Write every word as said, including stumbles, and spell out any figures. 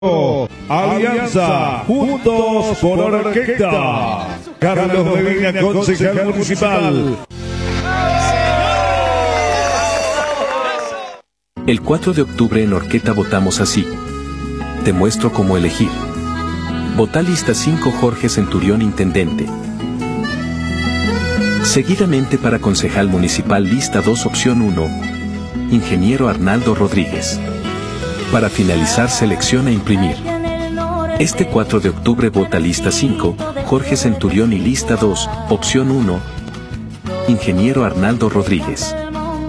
Alianza, juntos por Orquesta. Carlos Medina, concejal municipal. El cuatro de octubre en Orqueta votamos así. Te muestro cómo elegir. Vota lista cinco Jorge Centurión Intendente. Seguidamente para concejal municipal lista dos opción uno. Ingeniero Arnaldo Rodríguez. Para finalizar selecciona imprimir. Este cuatro de octubre vota lista cinco, Jorge Centurión y lista dos, opción uno. Ingeniero Arnaldo Rodríguez.